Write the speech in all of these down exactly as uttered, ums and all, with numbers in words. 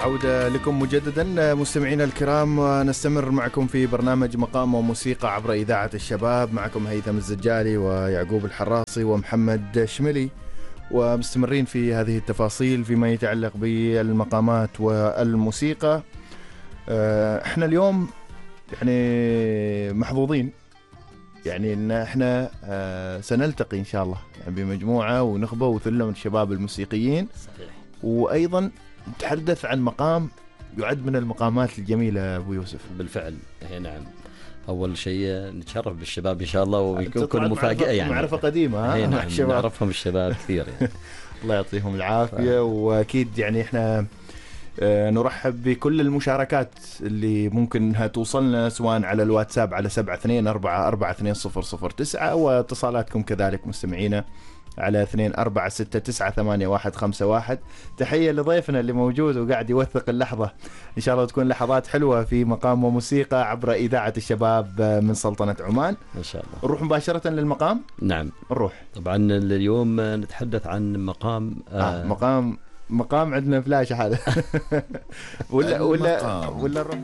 عودة لكم مجددا مستمعينا الكرام، ونستمر معكم في برنامج مقام وموسيقى عبر إذاعة الشباب. معكم هيثم الزجالي ويعقوب الحراصي ومحمد شملي، ومستمرين في هذه التفاصيل فيما يتعلق بالمقامات والموسيقى. احنا اليوم يعني محظوظين، يعني ان احنا سنلتقي ان شاء الله يعني بمجموعة ونخبة وثلة من الشباب الموسيقيين. صحيح. وايضا نتحدث عن مقام يعد من المقامات الجميلة أبو يوسف. بالفعل هي نعم. أول شيء نتشرف بالشباب إن شاء الله، ويكون مفاجأة يعني معرفة قديمة. هي نعم. نعرفهم الشباب كثير يعني. الله يعطيهم العافية. وأكيد يعني إحنا نرحب بكل المشاركات اللي ممكن انها توصلنا، سواء على الواتساب على سبعة اثنين أربعة أربعة اثنين صفر صفر تسعة، واتصالاتكم كذلك مستمعينا على اثنين أربعة ستة تسعة ثمانية واحد خمسة واحد. تحية لضيفنا اللي موجود وقاعد يوثق اللحظة، إن شاء الله تكون لحظات حلوة في مقام وموسيقى عبر إذاعة الشباب من سلطنة عمان إن شاء الله. نروح مباشرة للمقام. نعم نروح. طبعا اليوم نتحدث عن مقام آه آه مقام مقام عندنا فلاشة هذا ولا ولا ولا نروح.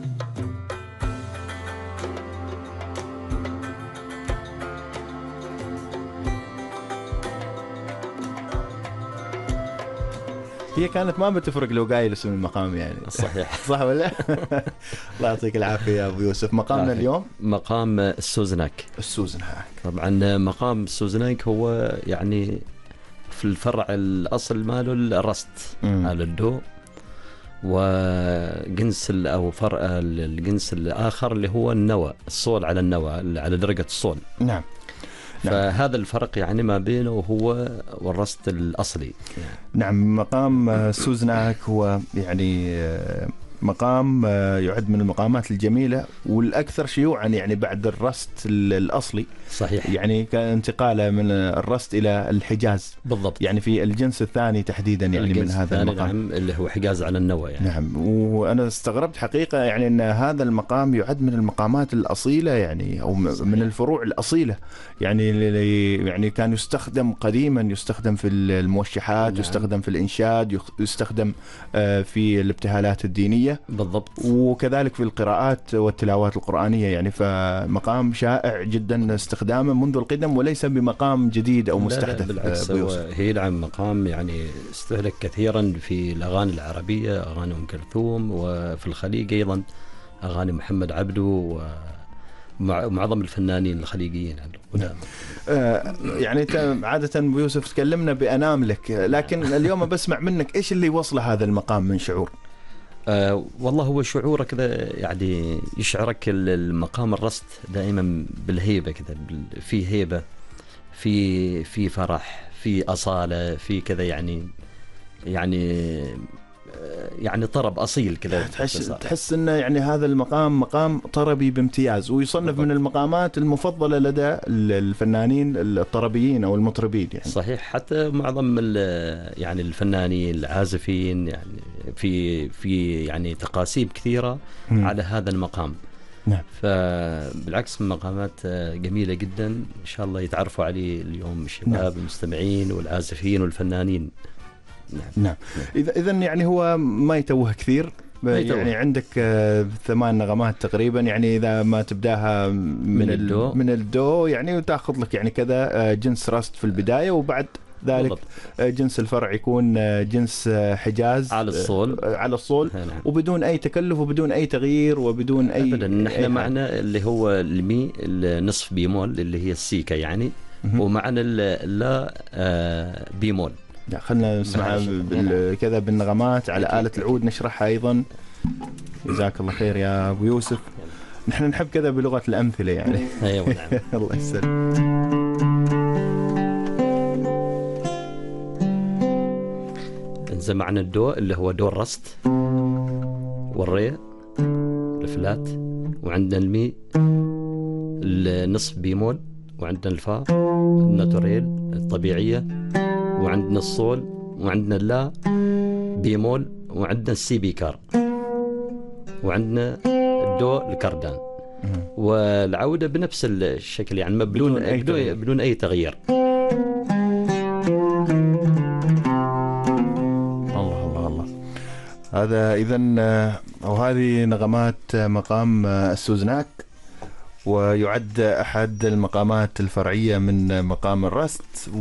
هي كانت ما بتفرق لو قايل اسم المقام يعني. صحيح. صح ولا؟ الله يعطيك العافية يا أبو يوسف. مقامنا اليوم مقام السوزناك. السوزناك طبعا مقام السوزناك هو يعني في الفرع الأصل ماله الرست على الدو، وجنس أو فرع الجنس الآخر اللي هو النوى، الصول على النوى على درجة الصول. نعم. فهذا الفرق يعني ما بينه وهو والرست الأصلي يعني. نعم. مقام سوزناك هو يعني مقام يعد من المقامات الجميلة والأكثر شيوعا يعني بعد الرست الأصلي. صحيح. يعني كانتقاله من الرست إلى الحجاز. بالضبط. يعني في الجنس الثاني تحديدا يعني من هذا المقام. نعم اللي هو حجاز على النوى يعني. نعم. وأنا استغربت حقيقة يعني أن هذا المقام يعد من المقامات الأصيلة يعني، أو صحيح. من الفروع الأصيلة يعني اللي يعني كان يستخدم قديما، يستخدم في الموشحات. نعم. يستخدم في الإنشاد، يستخدم في الابتهالات الدينية. بالضبط. وكذلك في القراءات والتلاوات القرآنية يعني. فمقام شائع جدا استخدامه منذ القدم، وليس بمقام جديد أو مستحدث. لا لا بالعكس، هي نعم مقام يعني استهلك كثيرا في الأغاني العربية، أغاني أم كلثوم، وفي الخليج أيضا أغاني محمد عبده ومعظم الفنانين الخليجيين. نعم. آه يعني عادة أبو يوسف تكلمنا بأناملك، لكن اليوم بسمع منك إيش اللي وصل هذا المقام من شعور؟ آه والله هو شعورك كذا يعني يشعرك المقام الرست دائما بالهيبة كذا، في هيبة، في في فرح، في أصالة، في كذا يعني يعني يعني طرب أصيل كذا. تحس تحس إنه يعني هذا المقام مقام طربي بامتياز، ويصنف بالضبط من المقامات المفضلة لدى الفنانين الطربيين أو المطربين يعني. صحيح. حتى معظم يعني الفنانين العازفين يعني في في يعني تقاسيم كثيرة م. على هذا المقام. نعم. فبالعكس من مقامات جميلة جدا، إن شاء الله يتعرفوا عليه اليوم الشباب. نعم. المستمعين والعازفين والفنانين. نعم. نعم. إذا إذن يعني هو ما يتوه كثير يعني. عندك ثمان نغمات تقريبا يعني، إذا ما تبداها من, من الدو من الدو يعني، وتأخذ لك يعني كذا جنس راست في البداية، وبعد ذلك بالضبط. جنس الفرع يكون جنس حجاز على الصول على الصول نعم. وبدون أي تكلف وبدون أي تغيير وبدون أي أبدا. نحن معنا اللي هو المي النصف بيمول اللي هي السيكا يعني، ومعنا اللا بيمول. خلنا نسمع بال... كذا بالنغمات على آلة العود نشرحها أيضا. جزاك الله خير يا أبو يوسف. نحن نحب كذا بلغة الأمثلة يعني. أيوة نعم. الله يسلم. انزل معنا الدو اللي هو دو الرست، والري الفلات، وعندنا المي النصف بيمول، وعندنا الفا الناتوريل الطبيعية، وعندنا الصول، وعندنا اللا بيمول، وعندنا السي بيكار، وعندنا الدو الكردان. والعودة بنفس الشكل يعني بدون بدون أي تغيير, بدون أي تغيير. الله الله الله. هذا إذا أو هذه نغمات مقام السوزناك، ويعد أحد المقامات الفرعية من مقام الرست.